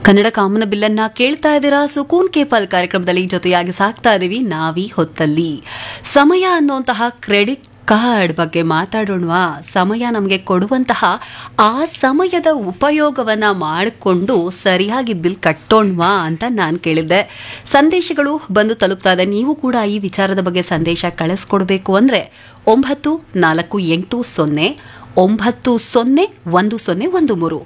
ಕನ್ನಡ ಕಾಮನ ಬಿಲ್ಲನ್ನ ಕೇಳ್ತಾ ಇದ್ದೀರಾ. ಸುಕೂನ್ ಕೇಪಲ್ ಕಾರ್ಯಕ್ರಮದಲ್ಲಿ ಜೊತೆಯಾಗಿ ಸಾಕ್ತಾ ಇದೀವಿ ನಾವೀ ಹೊತ್ತಲ್ಲಿ. ಸಮಯ ಅನ್ನುವಂತಹ ಕ್ರೆಡಿಟ್ ಕಾರ್ಡ್ ಬಗ್ಗೆ ಮಾತಾಡೋಣವಾ? ಸಮಯ ನಮಗೆ ಕೊಡುವಂತಹ ಆ ಸಮಯದ ಉಪಯೋಗವನ್ನ ಮಾಡಿಕೊಂಡು ಸರಿಯಾಗಿ ಬಿಲ್ ಕಟ್ಟೋಣವಾ ಅಂತ ನಾನು ಕೇಳಿದ್ದೆ. ಸಂದೇಶಗಳು ಬಂದು ತಲುಪ್ತಾ ಇದೆ. ನೀವು ಕೂಡ ಈ ವಿಚಾರದ ಬಗ್ಗೆ ಸಂದೇಶ ಕಳಿಸ್ಕೊಡ್ಬೇಕು ಅಂದರೆ 9480 901013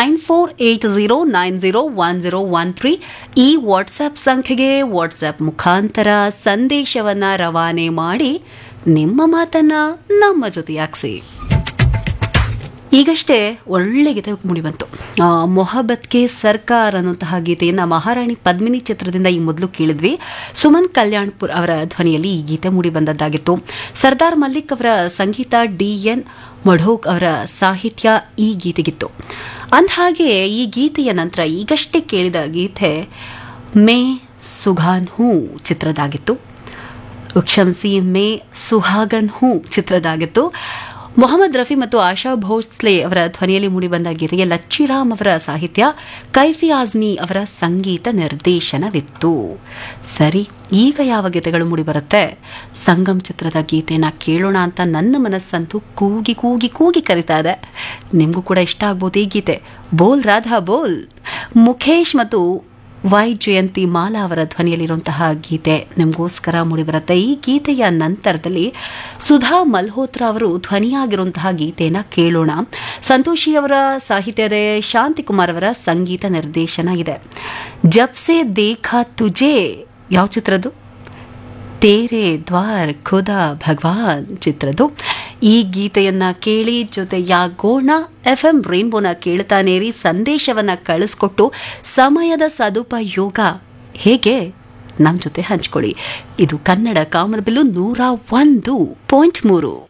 9480901013 ಈ ವಾಟ್ಸ್ಆಪ್ ಸಂಖ್ಯೆಗೆ ವಾಟ್ಸ್ಆಪ್ ಮುಖಾಂತರ ಸಂದೇಶವನ್ನ ರವಾನೆ ಮಾಡಿ ನಿಮ್ಮ ಮಾತನ್ನ ನಮ್ಮ ಜೊತೆಯಾಗಿಸಿ. ಈಗಷ್ಟೇ ಒಳ್ಳೆ ಗೀತೆ ಮುಡಿಬಂತು. ಮೊಹಬ್ಬತ್ ಕೆ ಸರ್ಕಾರ್ ಅನ್ನುವಂತಹ ಗೀತೆಯನ್ನು ಮಹಾರಾಣಿ ಪದ್ಮಿನಿ ಚಿತ್ರದಿಂದ ಈ ಮೊದಲು ಕೇಳಿದ್ವಿ. ಸುಮನ್ ಕಲ್ಯಾಣ್ಪುರ್ ಅವರ ಧ್ವನಿಯಲ್ಲಿ ಈ ಗೀತೆ ಮೂಡಿ ಬಂದದ್ದಾಗಿತ್ತು. ಸರ್ದಾರ್ ಮಲ್ಲಿಕ್ ಅವರ ಸಂಗೀತ, DN ಮಢೋಕ್ ಅವರ ಸಾಹಿತ್ಯ ಈ ಗೀತೆಗಿತ್ತು. ಅಂದಹಾಗೆ ಈ ಗೀತೆಯ ನಂತರ ಈಗಷ್ಟೇ ಕೇಳಿದ ಗೀತೆ ಮೇ ಸುಘಾನ್ ಹೂ ಚಿತ್ರದಾಗಿತ್ತು. ಕ್ಷಮಿಸಿ, ಮೇ ಸುಹಾಗನ್ ಹೂ ಚಿತ್ರದಾಗಿತ್ತು. ಮೊಹಮ್ಮದ್ ರಫಿ ಮತ್ತು ಆಶಾ ಭೋಸ್ಲೆ ಅವರ ಧ್ವನಿಯಲ್ಲಿ ಮೂಡಿಬಂದ ಗೀತೆಗೆ ಲಚ್ಚಿರಾಮ್ ಅವರ ಸಾಹಿತ್ಯ, ಕೈಫಿ ಆಜ್ಮಿ ಅವರ ಸಂಗೀತ ನಿರ್ದೇಶನವಿತ್ತು. ಸರಿ, ಈಗ ಯಾವ ಗೀತೆಗಳು ಮೂಡಿಬರುತ್ತೆ? ಸಂಗಮ್ ಚಿತ್ರದ ಗೀತೆನ ಕೇಳೋಣ ಅಂತ ನನ್ನ ಮನಸ್ಸಂತೂ ಕೂಗಿ ಕೂಗಿ ಕೂಗಿ ಕರಿತಾ ಇದೆ. ನಿಮಗೂ ಕೂಡ ಇಷ್ಟ ಆಗ್ಬೋದು ಈ ಗೀತೆ. ಬೋಲ್ ರಾಧಾ ಬೋಲ್. ಮುಖೇಶ್ ಮತ್ತು ಜಯಂತಿ ಮಾಲಾ ಅವರ ಧ್ವನಿಯಲ್ಲಿರುವಂತಹ ಗೀತೆ ನಿಮಗೋಸ್ಕರ ಮೂಡಿಬರುತ್ತೆ. ಈ ಗೀತೆಯ ನಂತರದಲ್ಲಿ ಸುಧಾ ಮಲ್ಹೋತ್ರಾ ಅವರು ಧ್ವನಿಯಾಗಿರುವಂತಹ ಗೀತೆಯನ್ನು ಕೇಳೋಣ. ಸಂತೋಷಿ ಅವರ ಸಾಹಿತ್ಯ ಇದೆ, ಶಾಂತಿಕುಮಾರ್ ಅವರ ಸಂಗೀತ ನಿರ್ದೇಶನ ಇದೆ. ಜಬ್ ಸೆ ದೇಖಾ ತುಜೆ ಯಾವ ಚಿತ್ರದ್ದು? ತೇರೆ ದ್ವಾರ್ ಖುದಾ ಭಗವಾನ್ ಚಿತ್ರದ್ದು. ಈ ಗೀತೆಯನ್ನ ಕೇಳಿ ಜೊತೆಯಾಗೋಣ. FM ರೇನ್ಬೋನ ಕೇಳ್ತಾನೇರಿ, ಸಂದೇಶವನ್ನ ಕಳಿಸ್ಕೊಟ್ಟು ಸಮಯದ ಸದುಪಯೋಗ ಹೇಗೆ ನಮ್ಮ ಜೊತೆ ಹಂಚ್ಕೊಳ್ಳಿ. ಇದು ಕನ್ನಡ ಕಾಮನಬಿಲ್ಲು 101.3.